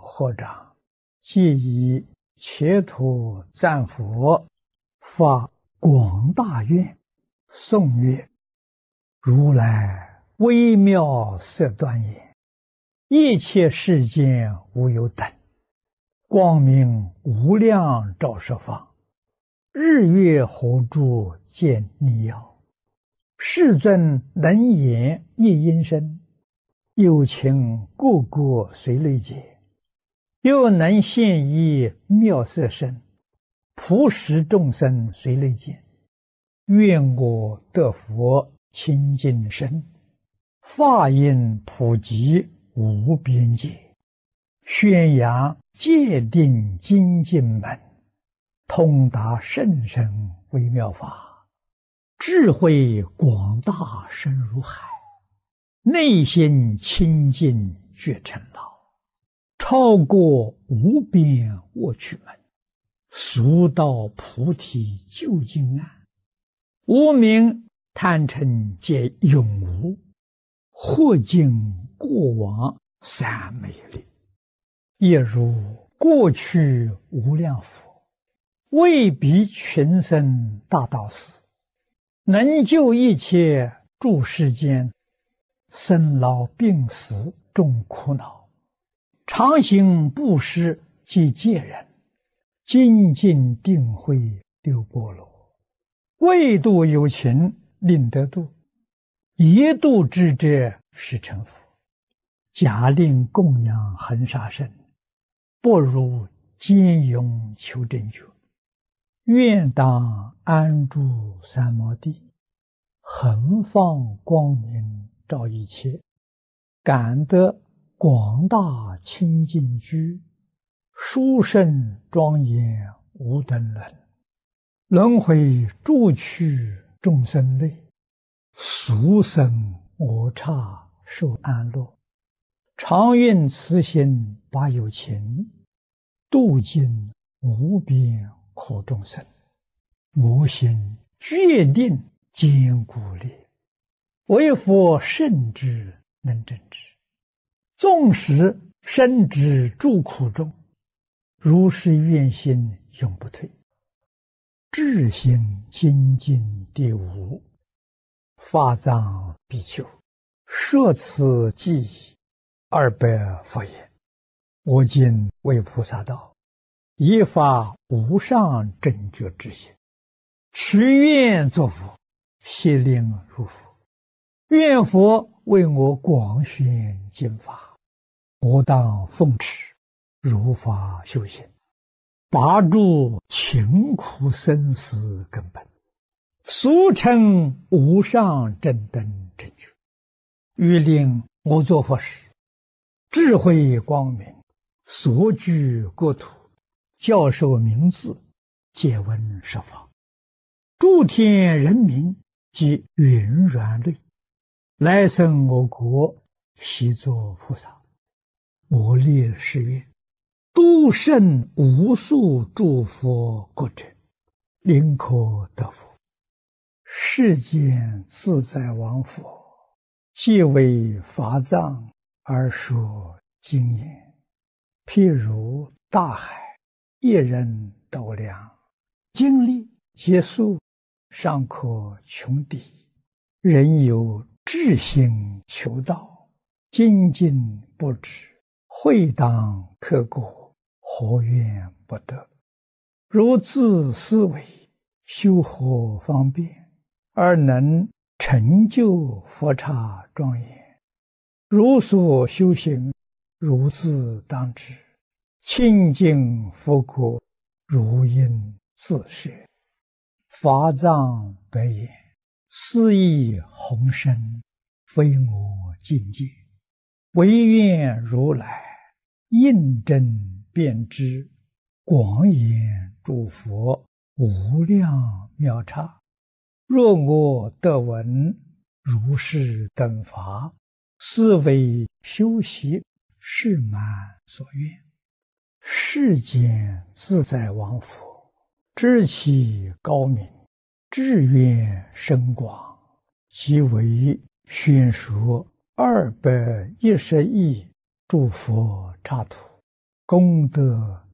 合掌，即以切土赞佛，发广大愿，颂曰：如来微妙色端严，一切世间无有等，光明无量照十方，日月火柱见逆耀。世尊能言一音声，有情个个随类解，又能现一妙色身，普使众生随类见。愿我得佛清净身，法音普及无边界，宣扬戒定精进门，通达甚深微妙法，智慧广大深如海，内心清净觉成道，超过无边卧趣门，速到菩提究竟岸。无明贪嗔皆永无，或尽过往三昧力，也如过去无量佛，为彼群生大道士，能救一切诸世间，生老病死众苦恼，常行布施及戒人，精进定慧六波罗，为度有情令得度，一度之者是成佛。假令供养恒沙身，不如坚勇求真觉。愿当安住三摩地，恒放光明照一切，感得广大清净居，殊胜庄严无等伦。轮回诸趣众生类，俗生我刹受安乐。常愿慈心把有情，度尽无边苦众生。我心决定坚固力，为佛圣之能证之。纵使身之诸苦中，如是愿心永不退。智行精进第五，法藏比丘，摄此记忆200佛言：我今为菩萨道，以发无上正觉之心，许愿作佛，悉令如佛。愿佛为我广宣经法，我当奉持，如法修行，拔除勤苦生死根本，俗称无上正等正觉。欲令我作佛时，智慧光明，所居国土，教授名字，皆闻十方。诸天人民及云软类，来生我国，悉作菩萨。我立誓愿，度胜无数诸佛国者，宁可得佛。世间自在王佛，既为法藏而说经言，譬如大海，一人斗量，经历结束，尚可穷底。人有志心求道，精进不止，会当刻过，何怨不得？如自思维，修何方便，而能成就佛刹庄严？如所修行，如自当知，清净佛国，如应自摄。法藏白言：斯亦宏深，非我境界，唯愿如来印证遍知，广演诸佛无量妙刹。若我得闻如是等法，是为修习是满所愿。世间自在王佛，知其高明，志愿深广，即为宣说210亿诸佛刹土， 功德